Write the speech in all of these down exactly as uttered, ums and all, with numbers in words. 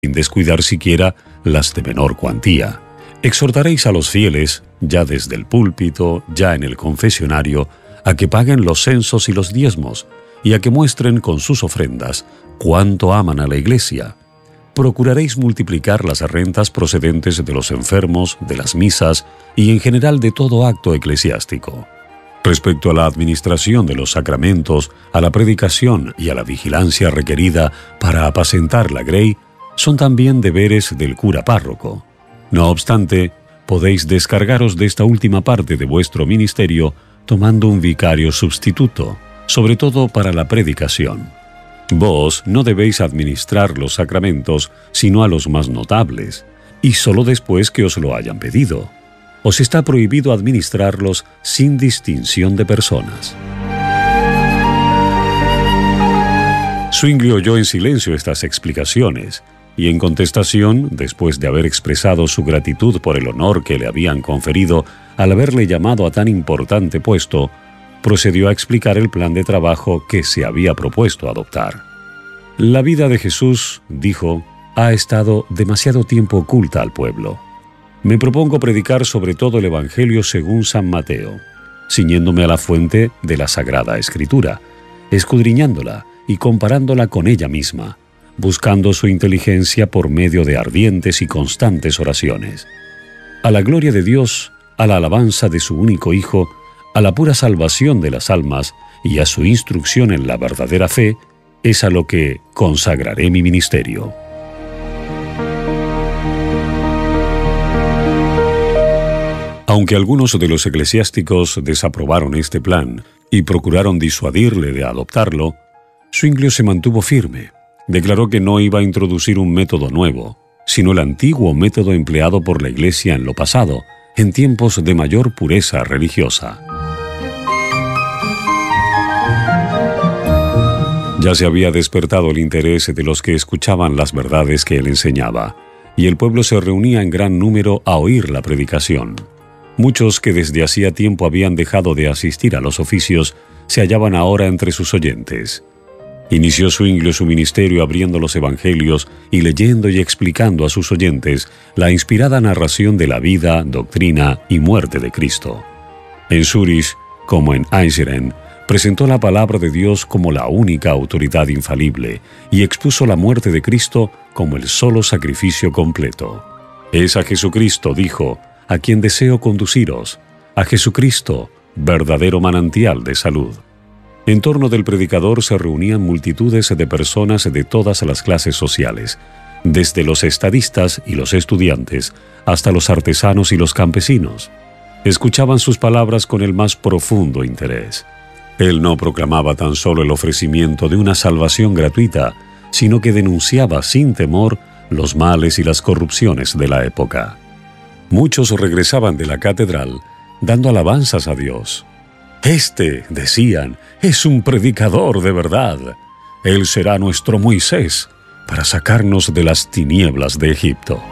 sin descuidar siquiera las de menor cuantía. Exhortaréis a los fieles, ya desde el púlpito, ya en el confesionario, a que paguen los censos y los diezmos, y a que muestren con sus ofrendas cuánto aman a la Iglesia. Procuraréis multiplicar las rentas procedentes de los enfermos, de las misas y en general de todo acto eclesiástico. Respecto a la administración de los sacramentos, a la predicación y a la vigilancia requerida para apacentar la grey, son también deberes del cura párroco. No obstante, podéis descargaros de esta última parte de vuestro ministerio tomando un vicario sustituto, sobre todo para la predicación. Vos no debéis administrar los sacramentos sino a los más notables, y solo después que os lo hayan pedido. Os está prohibido administrarlos sin distinción de personas. Zwingli oyó en silencio estas explicaciones, y en contestación, después de haber expresado su gratitud por el honor que le habían conferido al haberle llamado a tan importante puesto, procedió a explicar el plan de trabajo que se había propuesto adoptar. La vida de Jesús, dijo, ha estado demasiado tiempo oculta al pueblo. Me propongo predicar sobre todo el Evangelio según San Mateo, ciñéndome a la fuente de la Sagrada Escritura, escudriñándola y comparándola con ella misma, buscando su inteligencia por medio de ardientes y constantes oraciones. A la gloria de Dios, a la alabanza de su único Hijo, a la pura salvación de las almas y a su instrucción en la verdadera fe, es a lo que consagraré mi ministerio. Aunque algunos de los eclesiásticos desaprobaron este plan y procuraron disuadirle de adoptarlo, Zwingli se mantuvo firme. Declaró que no iba a introducir un método nuevo, sino el antiguo método empleado por la Iglesia en lo pasado, en tiempos de mayor pureza religiosa. Ya se había despertado el interés de los que escuchaban las verdades que él enseñaba, y el pueblo se reunía en gran número a oír la predicación. Muchos que desde hacía tiempo habían dejado de asistir a los oficios se hallaban ahora entre sus oyentes. Inició Zwingli su ministerio abriendo los evangelios y leyendo y explicando a sus oyentes la inspirada narración de la vida, doctrina y muerte de Cristo. En Zúrich, como en Eichstätt, presentó la palabra de Dios como la única autoridad infalible y expuso la muerte de Cristo como el solo sacrificio completo. Es a Jesucristo, dijo, a quien deseo conduciros, a Jesucristo, verdadero manantial de salud. En torno del predicador se reunían multitudes de personas de todas las clases sociales, desde los estadistas y los estudiantes hasta los artesanos y los campesinos. Escuchaban sus palabras con el más profundo interés. Él no proclamaba tan solo el ofrecimiento de una salvación gratuita, sino que denunciaba sin temor los males y las corrupciones de la época. Muchos regresaban de la catedral dando alabanzas a Dios. Este, decían, es un predicador de verdad. Él será nuestro Moisés para sacarnos de las tinieblas de Egipto.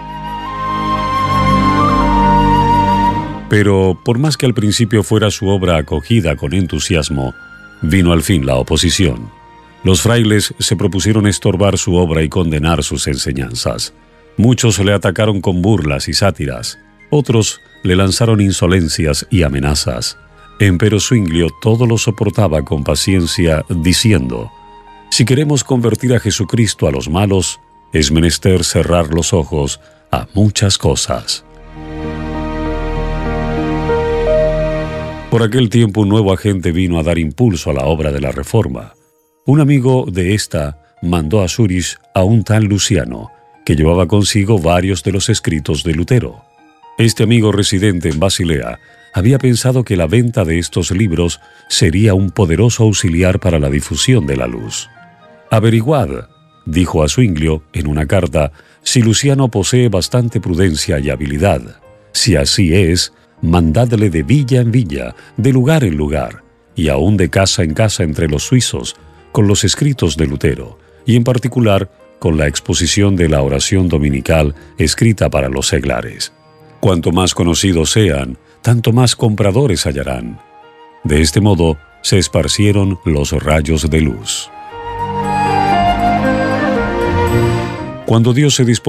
Pero, por más que al principio fuera su obra acogida con entusiasmo, vino al fin la oposición. Los frailes se propusieron estorbar su obra y condenar sus enseñanzas. Muchos le atacaron con burlas y sátiras. Otros le lanzaron insolencias y amenazas. Empero Zwingli todo lo soportaba con paciencia, diciendo: si queremos convertir a Jesucristo a los malos, es menester cerrar los ojos a muchas cosas. Por aquel tiempo un nuevo agente vino a dar impulso a la obra de la Reforma. Un amigo de esta mandó a Zúrich a un tal Luciano, que llevaba consigo varios de los escritos de Lutero. Este amigo residente en Basilea había pensado que la venta de estos libros sería un poderoso auxiliar para la difusión de la luz. «Averiguad», dijo a Zwingli en una carta, «si Luciano posee bastante prudencia y habilidad. Si así es, mandadle de villa en villa, de lugar en lugar, y aún de casa en casa entre los suizos, con los escritos de Lutero, y en particular con la exposición de la oración dominical escrita para los seglares. Cuanto más conocidos sean, tanto más compradores hallarán». De este modo se esparcieron los rayos de luz. Cuando Dios se disponía